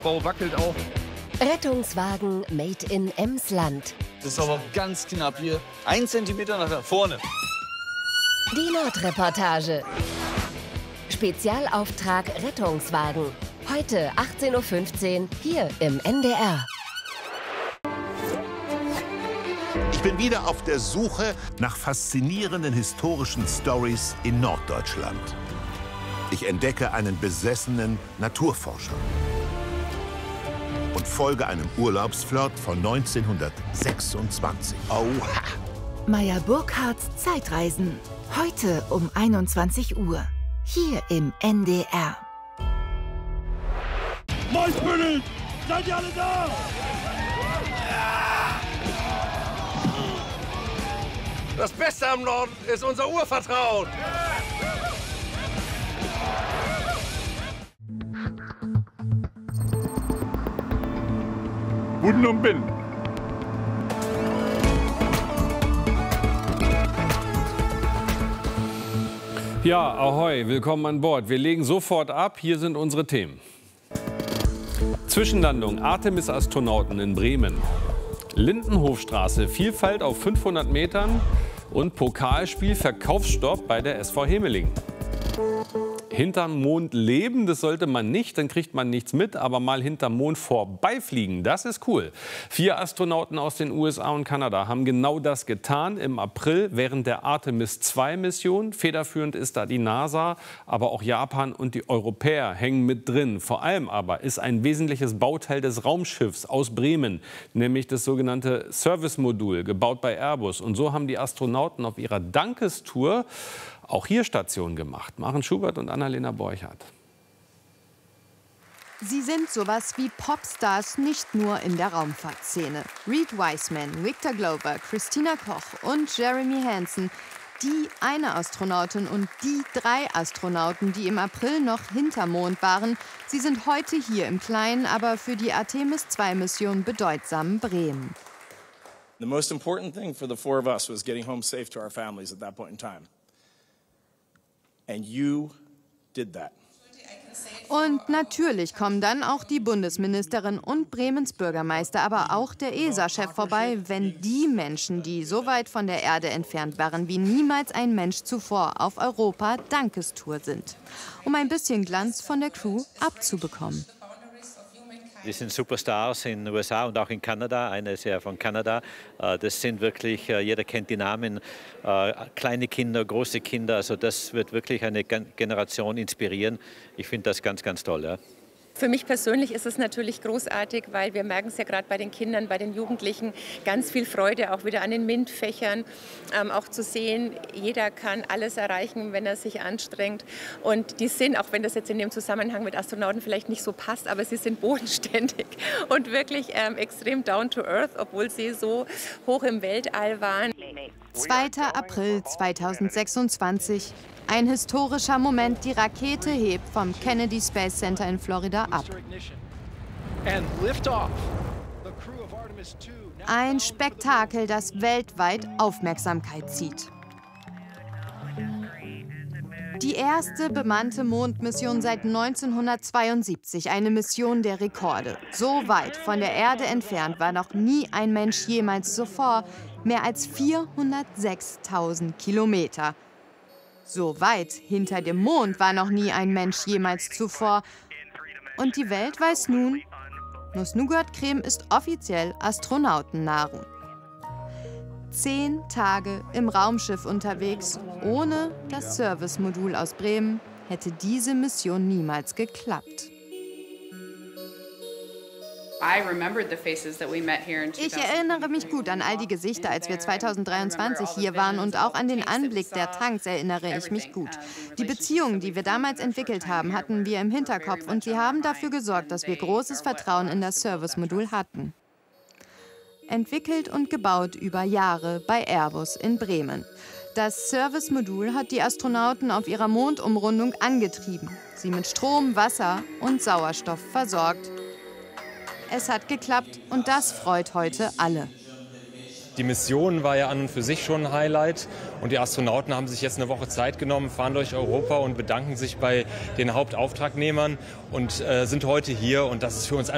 Bau wackelt auch. Rettungswagen made in Emsland. Das ist aber ganz knapp hier. 1 Zentimeter nach vorne. Die Nordreportage. Spezialauftrag Rettungswagen. Heute 18:15 Uhr hier im NDR. Ich bin wieder auf der Suche nach faszinierenden historischen Stories in Norddeutschland. Ich entdecke einen besessenen Naturforscher und folge einem Urlaubsflirt von 1926. Oha! Meyer Burkhardts Zeitreisen. Heute um 21 Uhr. Hier im NDR. Maiskönig! Seid ihr alle da? Das Beste am Norden ist unser Urvertrauen. Guten und Bin. Ja, ahoi, willkommen an Bord. Wir legen sofort ab. Hier sind unsere Themen. Zwischenlandung Artemis-Astronauten in Bremen. Lindenhofstraße, Vielfalt auf 500 Metern und Pokalspiel Verkaufsstopp bei der SV Hemeling. Hinterm Mond leben, das sollte man nicht, dann kriegt man nichts mit, aber mal hinterm Mond vorbeifliegen, das ist cool. 4 Astronauten aus den USA und Kanada haben genau das getan im April während der Artemis-2-Mission. Federführend ist da die NASA, aber auch Japan und die Europäer hängen mit drin. Vor allem aber ist ein wesentliches Bauteil des Raumschiffs aus Bremen, nämlich das sogenannte Service-Modul, gebaut bei Airbus. Und so haben die Astronauten auf ihrer Dankestour auch hier Station gemacht. Maren Schubert und Annalena Borchardt. Sie sind sowas wie Popstars nicht nur in der Raumfahrtszene. Reed Wiseman, Victor Glover, Christina Koch und Jeremy Hansen, die eine Astronautin und die 3 Astronauten, die im April noch hinterm Mond waren, sie sind heute hier im kleinen, aber für die Artemis-2-Mission bedeutsamen Bremen. The most important thing for the 4 of us was getting home safe to our families at that point in time. And you did that. Und natürlich kommen dann auch die Bundesministerin und Bremens Bürgermeister, aber auch der ESA-Chef vorbei, wenn die Menschen, die so weit von der Erde entfernt waren wie niemals ein Mensch zuvor, auf Europa Dankestour sind, um ein bisschen Glanz von der Crew abzubekommen. Die sind Superstars in den USA und auch in Kanada. Eine ist ja von Kanada. Das sind wirklich, jeder kennt die Namen, kleine Kinder, große Kinder. Also das wird wirklich eine Generation inspirieren. Ich finde das ganz, ganz toll. Ja. Für mich persönlich ist es natürlich großartig, weil wir merken es ja gerade bei den Kindern, bei den Jugendlichen, ganz viel Freude auch wieder an den MINT-Fächern, auch zu sehen, jeder kann alles erreichen, wenn er sich anstrengt. Und die sind, auch wenn das jetzt in dem Zusammenhang mit Astronauten vielleicht nicht so passt, aber sie sind bodenständig und wirklich extrem down to earth, obwohl sie so hoch im Weltall waren. 2. April 2026. Ein historischer Moment, die Rakete hebt vom Kennedy Space Center in Florida ab. Ein Spektakel, das weltweit Aufmerksamkeit zieht. Die erste bemannte Mondmission seit 1972, eine Mission der Rekorde. So weit von der Erde entfernt war noch nie ein Mensch jemals zuvor, mehr als 406.000 Kilometer. So weit hinter dem Mond war noch nie ein Mensch jemals zuvor. Und die Welt weiß nun, Nuss-Nougat-Creme ist offiziell Astronautennahrung. 10 Tage im Raumschiff unterwegs, ohne das Service-Modul aus Bremen, hätte diese Mission niemals geklappt. Ich erinnere mich gut an all die Gesichter, als wir 2023 hier waren, und auch an den Anblick der Tanks erinnere ich mich gut. Die Beziehungen, die wir damals entwickelt haben, hatten wir im Hinterkopf, und sie haben dafür gesorgt, dass wir großes Vertrauen in das Service-Modul hatten. Entwickelt und gebaut über Jahre bei Airbus in Bremen. Das Service-Modul hat die Astronauten auf ihrer Mondumrundung angetrieben, sie mit Strom, Wasser und Sauerstoff versorgt. Es hat geklappt und das freut heute alle. Die Mission war ja an und für sich schon ein Highlight und die Astronauten haben sich jetzt eine Woche Zeit genommen, fahren durch Europa und bedanken sich bei den Hauptauftragnehmern und sind heute hier, und das ist für uns einfach